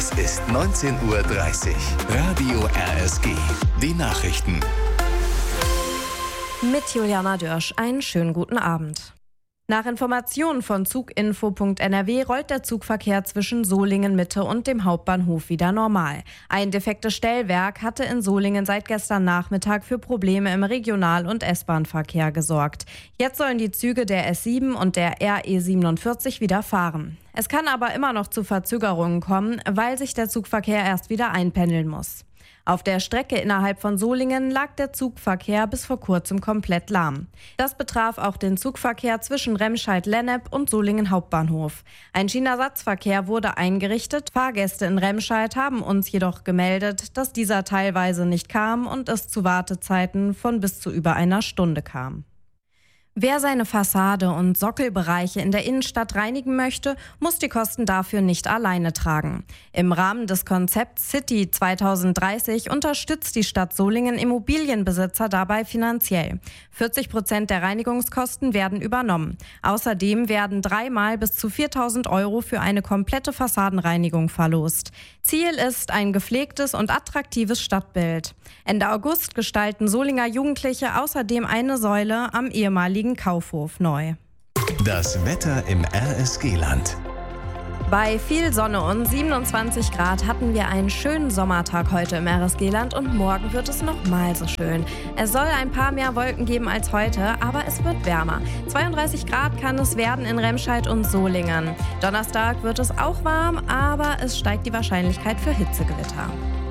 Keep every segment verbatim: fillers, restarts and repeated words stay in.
Es ist neunzehn Uhr dreißig. Radio R S G. Die Nachrichten. Mit Juliana Dörsch einen schönen guten Abend. Nach Informationen von Zuginfo Punkt N R W rollt der Zugverkehr zwischen Solingen Mitte und dem Hauptbahnhof wieder normal. Ein defektes Stellwerk hatte in Solingen seit gestern Nachmittag für Probleme im Regional- und S-Bahn-Verkehr gesorgt. Jetzt sollen die Züge der S sieben und der R E siebenundvierzig wieder fahren. Es kann aber immer noch zu Verzögerungen kommen, weil sich der Zugverkehr erst wieder einpendeln muss. Auf der Strecke innerhalb von Solingen lag der Zugverkehr bis vor kurzem komplett lahm. Das betraf auch den Zugverkehr zwischen Remscheid-Lennep und Solingen Hauptbahnhof. Ein Schienenersatzverkehr wurde eingerichtet. Fahrgäste in Remscheid haben uns jedoch gemeldet, dass dieser teilweise nicht kam und es zu Wartezeiten von bis zu über einer Stunde kam. Wer seine Fassade und Sockelbereiche in der Innenstadt reinigen möchte, muss die Kosten dafür nicht alleine tragen. Im Rahmen des Konzepts City zwanzig dreißig unterstützt die Stadt Solingen Immobilienbesitzer dabei finanziell. vierzig Prozent der Reinigungskosten werden übernommen. Außerdem werden dreimal bis zu viertausend Euro für eine komplette Fassadenreinigung verlost. Ziel ist ein gepflegtes und attraktives Stadtbild. Ende August gestalten Solinger Jugendliche außerdem eine Säule am ehemaligen Kaufhof neu. Das Wetter im R S G-Land. Bei viel Sonne und siebenundzwanzig Grad hatten wir einen schönen Sommertag heute im R S G-Land und morgen wird es noch mal so schön. Es soll ein paar mehr Wolken geben als heute, aber es wird wärmer. zweiunddreißig Grad kann es werden in Remscheid und Solingen. Donnerstag wird es auch warm, aber es steigt die Wahrscheinlichkeit für Hitzegewitter.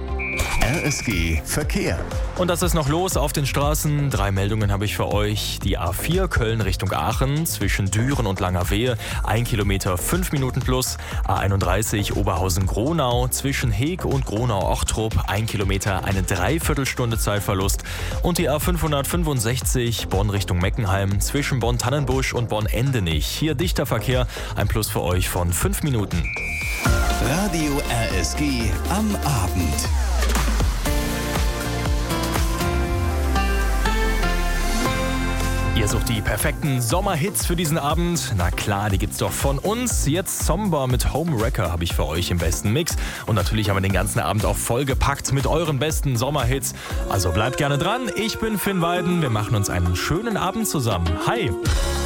R S G Verkehr. Und das ist noch los auf den Straßen. Drei Meldungen habe ich für euch. Die A vier Köln Richtung Aachen zwischen Düren und Langerwehe, ein Kilometer fünf Minuten plus. A einunddreißig Oberhausen-Gronau zwischen Heeg und Gronau-Ochtrup, ein Kilometer, eine Dreiviertelstunde Zeitverlust. Und die A fünfhundertfünfundsechzig Bonn Richtung Meckenheim zwischen Bonn-Tannenbusch und Bonn-Endenich. Hier dichter Verkehr, ein Plus für euch von fünf Minuten. Radio R S G am Abend. Ihr sucht die perfekten Sommerhits für diesen Abend? Na klar, die gibt's doch von uns. Jetzt Somber mit Homewrecker habe ich für euch im besten Mix. Und natürlich haben wir den ganzen Abend auch vollgepackt mit euren besten Sommerhits. Also bleibt gerne dran. Ich bin Finn Weiden. Wir machen uns einen schönen Abend zusammen. Hi!